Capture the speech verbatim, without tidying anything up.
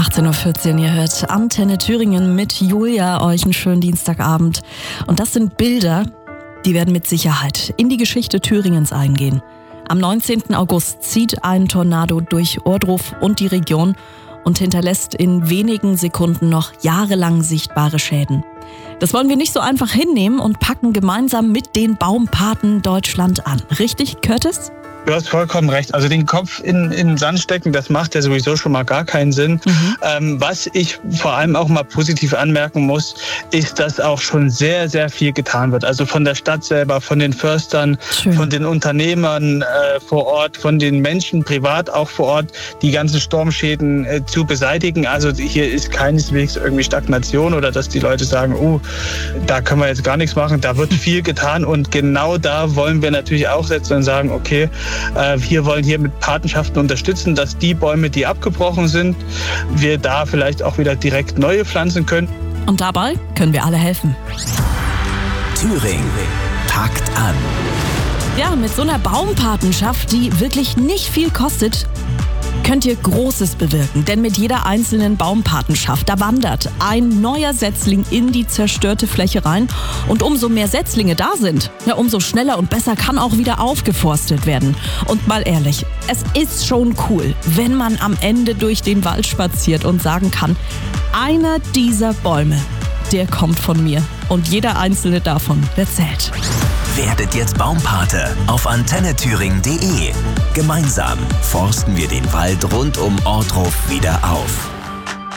achtzehn Uhr vierzehn, ihr hört Antenne Thüringen mit Julia, euch einen schönen Dienstagabend. Und das sind Bilder, die werden mit Sicherheit in die Geschichte Thüringens eingehen. Am neunzehnten August zieht ein Tornado durch Ohrdruf und die Region und hinterlässt in wenigen Sekunden noch jahrelang sichtbare Schäden. Das wollen wir nicht so einfach hinnehmen und packen gemeinsam mit den Baumpaten Deutschland an. Richtig, Curtis? Du hast vollkommen recht. Also den Kopf in, in den Sand stecken, das macht ja sowieso schon mal gar keinen Sinn. Mhm. Ähm, was ich vor allem auch mal positiv anmerken muss, ist, dass auch schon sehr, sehr viel getan wird. Also von der Stadt selber, von den Förstern, Schön. von den Unternehmern äh, vor Ort, von den Menschen privat auch vor Ort, die ganzen Sturmschäden äh, zu beseitigen. Also hier ist keineswegs irgendwie Stagnation oder dass die Leute sagen, oh, da können wir jetzt gar nichts machen. Da wird viel getan und genau da wollen wir natürlich auch setzen und sagen, okay, wir wollen hier mit Patenschaften unterstützen, dass die Bäume, die abgebrochen sind, wir da vielleicht auch wieder direkt neue pflanzen können. Und dabei können wir alle helfen. Thüringen packt an. Ja, mit so einer Baumpatenschaft, die wirklich nicht viel kostet, könnt ihr Großes bewirken. Denn mit jeder einzelnen Baumpatenschaft, da wandert ein neuer Setzling in die zerstörte Fläche rein. Und umso mehr Setzlinge da sind, ja, umso schneller und besser kann auch wieder aufgeforstet werden. Und mal ehrlich, es ist schon cool, wenn man am Ende durch den Wald spaziert und sagen kann, einer dieser Bäume, der kommt von mir. Und jeder einzelne davon, der zählt. Werdet jetzt Baumpate auf antenne thüringen punkt de. Gemeinsam forsten wir den Wald rund um Ohrdruf wieder auf.